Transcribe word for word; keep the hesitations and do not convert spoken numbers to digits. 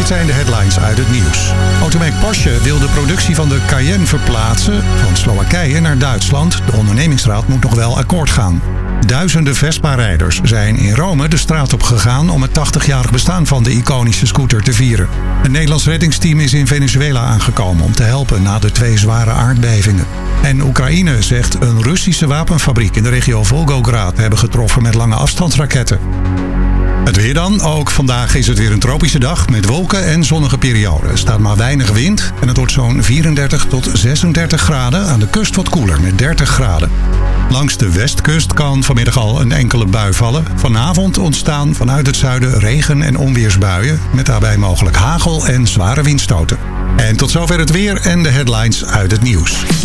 Dit zijn de headlines uit het nieuws. Automerk Porsche wil de productie van de Cayenne verplaatsen van Slowakije naar Duitsland. De ondernemingsraad moet nog wel akkoord gaan. Duizenden Vespa-rijders zijn in Rome de straat op gegaan om het tachtigjarig bestaan van de iconische scooter te vieren. Een Nederlands reddingsteam is in Venezuela aangekomen om te helpen na de twee zware aardbevingen. En Oekraïne zegt een Russische wapenfabriek in de regio Volgograd te hebben getroffen met lange afstandsraketten. Het weer dan. Ook vandaag is het weer een tropische dag met wolken en zonnige perioden. Er staat maar weinig wind en het wordt zo'n vierendertig tot zesendertig graden. Aan de kust wat koeler met dertig graden. Langs de westkust kan vanmiddag al een enkele bui vallen. Vanavond ontstaan vanuit het zuiden regen- en onweersbuien met daarbij mogelijk hagel en zware windstoten. En tot zover het weer en de headlines uit het nieuws.